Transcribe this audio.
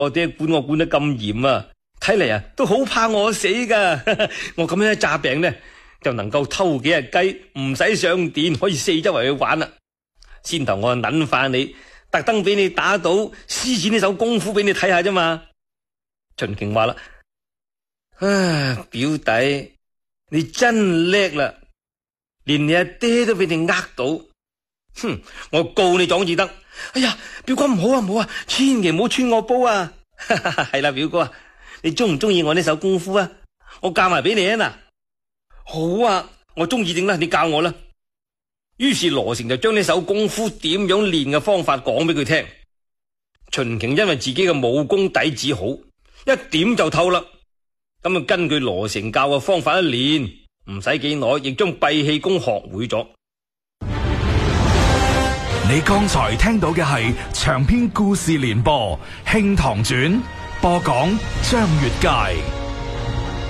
我爹管我管得咁嚴啊，睇嚟啊都好怕我死噶。我咁樣一詐病呢，就能夠偷幾日雞，唔使上殿，可以四周圍去玩啦。先頭我捻化你，特登俾你打到施展呢手功夫俾你睇下啫嘛。秦瓊話啦：表弟你真叻啦，連你阿爹都俾你呃到。哼，我告你壯志德。哎呀，表哥唔好啊，唔好啊，千祈唔好穿我煲啊。係啦，表哥啊，你中唔中意我呢手功夫啊？我教埋俾你啊嗱。好啊，我中意整啦，你教我啦。於是羅成就將呢手功夫點樣練嘅方法講俾佢聽。秦瓊因為自己嘅武功底子好，一點就透啦。咁啊，根據羅成教嘅方法一練，唔使幾耐，亦將閉氣功學會咗。 你剛才聽到嘅係長篇故事連播《慶堂傳》，播講張悅楷。